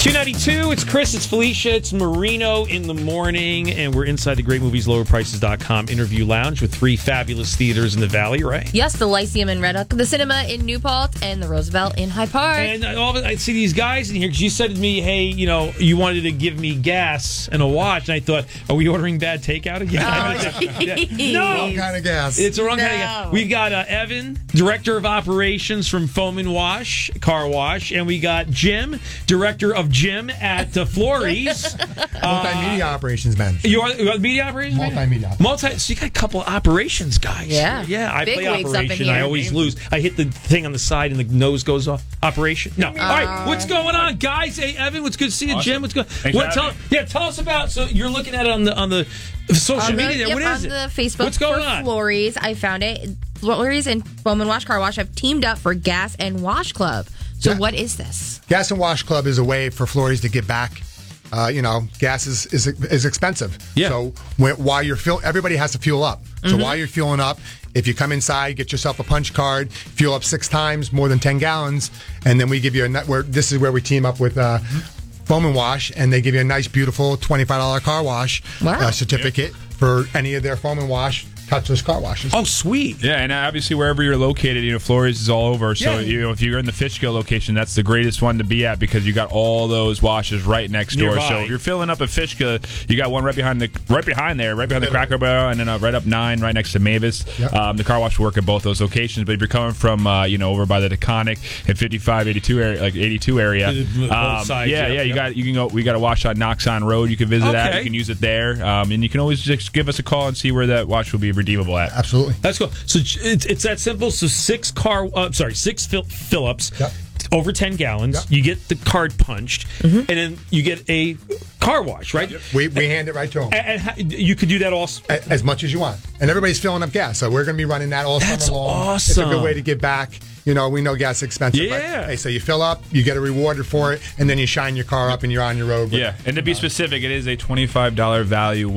292, it's Chris, it's Felicia, it's Marino in the morning, and we're inside the greatmovieslowerprices.com interview lounge with three fabulous theaters in the Valley, right? Yes, the Lyceum in Red Hook, the Cinema in New Paltz, and the Roosevelt in Hyde Park. And I see these guys in here because you said to me, hey, you wanted to give me gas and a watch, and I thought, are we ordering bad takeout again? No! Wrong kind of gas. It's the wrong kind of gas. We've got Evan, Director of Operations from Foam and Wash, Car Wash, and we got Jim, Director of Gym at Florey's. Multimedia operations man. You are media operations man? Multimedia. So you got a couple of operations guys. Yeah. I Big play wigs up in operation. here. I always lose. I hit the thing on the side and the nose goes off. Operation. No. All right. What's going on, guys? Hey, Evan. What's good to see you, Jim? What's going? Tell us about. So you're looking at it on the social media. What is it? On the Facebook. What's going for on? Florey's. I found it. Florey's and Foam and Wash Car Wash have teamed up for Gas and Wash Club. So what is this? Gas and Wash Club is a way for Florey's to give back. Gas is expensive. Yeah. So while you're everybody has to fuel up. So while you're fueling up, if you come inside, get yourself a punch card, fuel up 6 times, more than 10 gallons, and then we give you this is where we team up with Foam and Wash, and they give you a nice, beautiful $25 car wash certificate for any of their Foam and Wash touchless car washes. Oh, sweet. Yeah, and obviously wherever you're located, Florey's is all over. So, if you're in the Fishkill location, that's the greatest one to be at because you got all those washes right next door. Nearby. So if you're filling up at Fishkill, you got one right behind the Cracker Barrel, and then right up 9, right next to Mavis. Yep. The car wash will work at both those locations. But if you're coming from, over by the Deconic and 55, 82 area, like 82 area, both sides, we got a wash on Knoxon Road. You can visit that. You can use it there, and you can always just give us a call and see where that wash will be redeemable at. Absolutely. That's cool. So it's that simple. So 6 fill-ups, over 10 gallons. Yep. You get the card punched, and then you get a car wash, right? Yep. We hand it right to them. And you could do that all as much as you want. And everybody's filling up gas, so we're going to be running that all summer long. Awesome. It's a good way to give back. We know gas is expensive. Yeah. Right? Hey, so you fill up, you get rewarded for it, and then you shine your car up and you're on your road. And to be specific, it is a $25 value